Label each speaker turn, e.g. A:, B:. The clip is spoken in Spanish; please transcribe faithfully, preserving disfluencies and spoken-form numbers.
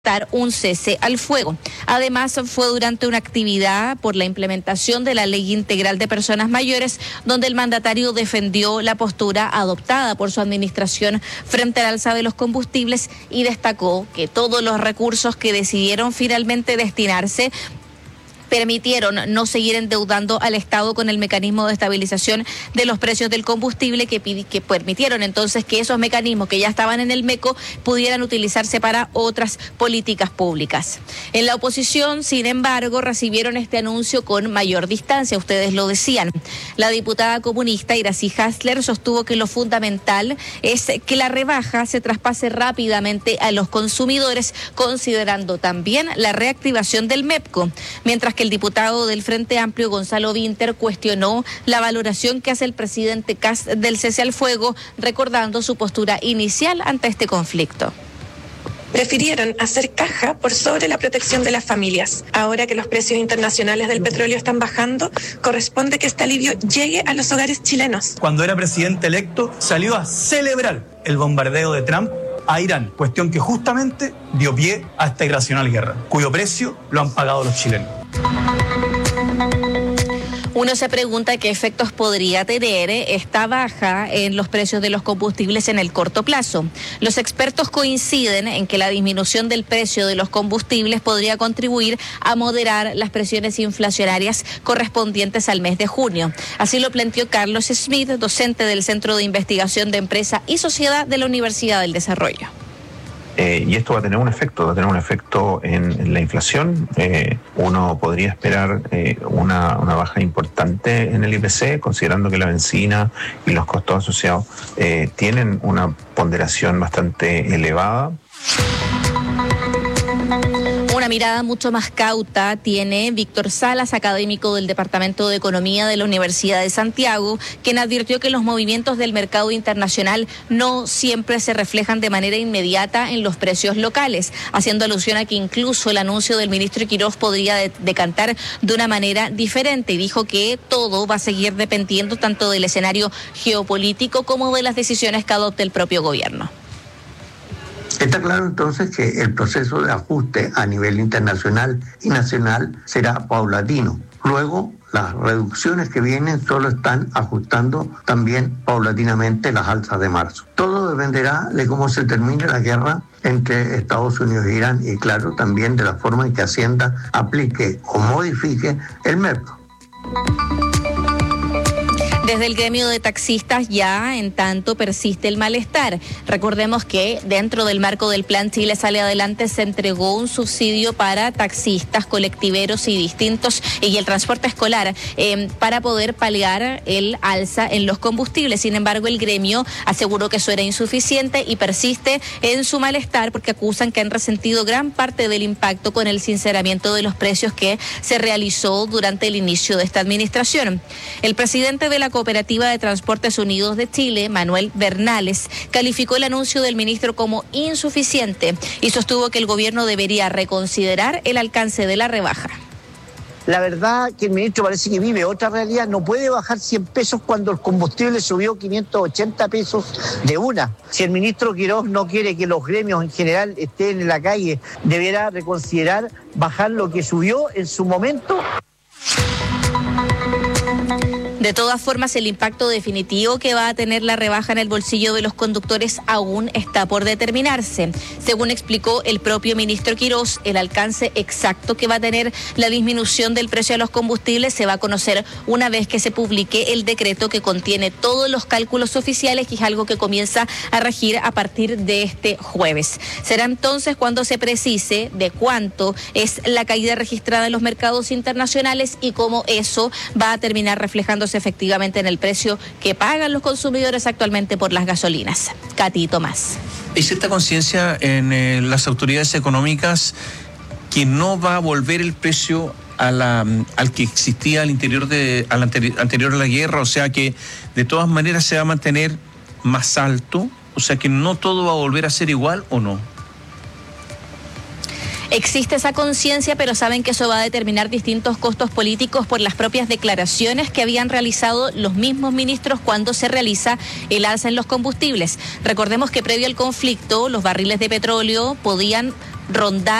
A: un cese al fuego. Además, fue durante una actividad por la implementación de la Ley Integral de Personas Mayores, donde el mandatario defendió la postura adoptada por su administración frente al alza de los combustibles y destacó que todos los recursos que decidieron finalmente destinarse permitieron no seguir endeudando al Estado con el mecanismo de estabilización de los precios del combustible, que, que permitieron entonces que esos mecanismos que ya estaban en el MECO pudieran utilizarse para otras políticas públicas. En la oposición, sin embargo, recibieron este anuncio con mayor distancia, ustedes lo decían. La diputada comunista Iracy Hasler sostuvo que lo fundamental es que la rebaja se traspase rápidamente a los consumidores, considerando también la reactivación del MEPCO, mientras que el diputado del Frente Amplio, Gonzalo Vinter, cuestionó la valoración que hace el presidente Kast del cese al fuego, recordando su postura inicial ante este conflicto.
B: Prefirieron hacer caja por sobre la protección de las familias. Ahora que los precios internacionales del petróleo están bajando, corresponde que este alivio llegue a los hogares chilenos.
C: Cuando era presidente electo, salió a celebrar el bombardeo de Trump a Irán, cuestión que justamente dio pie a esta irracional guerra, cuyo precio lo han pagado los chilenos.
A: Uno se pregunta qué efectos podría tener esta baja en los precios de los combustibles en el corto plazo. Los expertos coinciden en que la disminución del precio de los combustibles podría contribuir a moderar las presiones inflacionarias correspondientes al mes de junio. Así lo planteó Carlos Smith, docente del Centro de Investigación de Empresa y Sociedad de la Universidad del Desarrollo.
D: Eh, y esto va a tener un efecto, va a tener un efecto en, en la inflación. Eh, uno podría esperar eh, una, una baja importante en el I P C, considerando que la benzina y los costos asociados eh, tienen una ponderación bastante elevada.
A: Una mirada mucho más cauta tiene Víctor Salas, académico del Departamento de Economía de la Universidad de Santiago, quien advirtió que los movimientos del mercado internacional no siempre se reflejan de manera inmediata en los precios locales, haciendo alusión a que incluso el anuncio del ministro Quirós podría de- decantar de una manera diferente, y dijo que todo va a seguir dependiendo tanto del escenario geopolítico como de las decisiones que adopte el propio gobierno.
E: Está claro entonces que el proceso de ajuste a nivel internacional y nacional será paulatino. Luego, las reducciones que vienen solo están ajustando también paulatinamente las alzas de marzo. Todo dependerá de cómo se termine la guerra entre Estados Unidos e Irán y, claro, también de la forma en que Hacienda aplique o modifique el MEPCO.
A: Desde el gremio de taxistas ya en tanto persiste el malestar. Recordemos que dentro del marco del Plan Chile Sale Adelante se entregó un subsidio para taxistas, colectiveros y distintos y el transporte escolar eh, para poder paliar el alza en los combustibles. Sin embargo, el gremio aseguró que eso era insuficiente y persiste en su malestar porque acusan que han resentido gran parte del impacto con el sinceramiento de los precios que se realizó durante el inicio de esta administración. El presidente de la Cooperativa de Transportes Unidos de Chile, Manuel Bernales, calificó el anuncio del ministro como insuficiente y sostuvo que el gobierno debería reconsiderar el alcance de la rebaja.
F: La verdad que el ministro parece que vive otra realidad. No puede bajar cien pesos cuando el combustible subió quinientos ochenta pesos de una. Si el ministro Quirós no quiere que los gremios en general estén en la calle, deberá reconsiderar bajar lo que subió en su momento.
A: De todas formas, el impacto definitivo que va a tener la rebaja en el bolsillo de los conductores aún está por determinarse. Según explicó el propio ministro Quirós, el alcance exacto que va a tener la disminución del precio de los combustibles se va a conocer una vez que se publique el decreto que contiene todos los cálculos oficiales, que es algo que comienza a regir a partir de este jueves. Será entonces cuando se precise de cuánto es la caída registrada en los mercados internacionales y cómo eso va a terminar reflejándose efectivamente en el precio que pagan los consumidores actualmente por las gasolinas. Katy Tomás.
G: ¿Hay cierta conciencia en eh, las autoridades económicas que no va a volver el precio a la, al que existía al interior de al anteri- anterior a la guerra? O sea que de todas maneras se va a mantener más alto, o sea que no todo va a volver a ser igual, ¿o no?
A: Existe esa conciencia, pero saben que eso va a determinar distintos costos políticos por las propias declaraciones que habían realizado los mismos ministros cuando se realiza el alza en los combustibles. Recordemos que previo al conflicto, los barriles de petróleo podían rondar